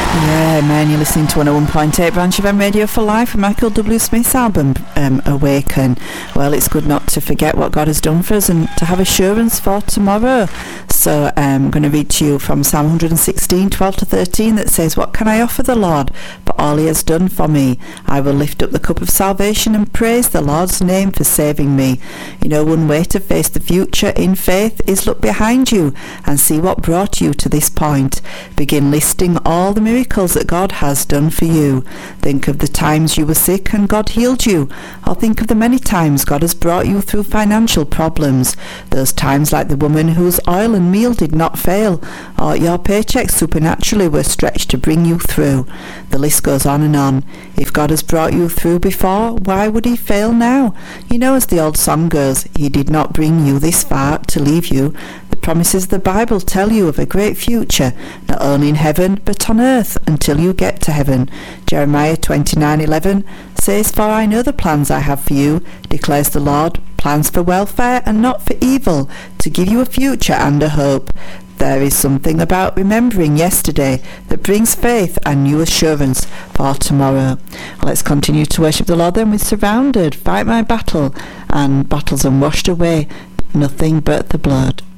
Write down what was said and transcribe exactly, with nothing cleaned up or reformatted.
Yeah, man, you're listening to one oh one point eight Branch of M Radio for Life from Michael W. Smith's album um, Awaken. Well, it's good not to forget what God has done for us and to have assurance for tomorrow. So um, I'm going to read to you from Psalm one sixteen, twelve to thirteen, that says, "What can I offer the Lord but all he has done for me? I will lift up the cup of salvation and praise the Lord's name for saving me." You know, one way to face the future in faith is look behind you and see what brought you to this point. Begin listing all the miracles that God has done for you. Think of the times you were sick and God healed you, or think of the many times God has brought you through financial problems. Those times like the woman whose oil and meal did not fail, or your paychecks supernaturally were stretched to bring you through. The list goes on and on. If God has brought you through before, why would he fail now? You know, as the old song goes, he did not bring you this far to leave you. The promises of the Bible tell you of a great future, not only in heaven but on earth until you get to heaven. Jeremiah twenty-nine eleven says, "For I know the plans I have for you, declares the Lord, plans for welfare and not for evil, to give you a future and a hope." There is something about remembering yesterday that brings faith and new assurance for tomorrow. Let's continue to worship the Lord then with Surrounded, Fight My Battle, and Battles Unwashed Away, Nothing But the Blood.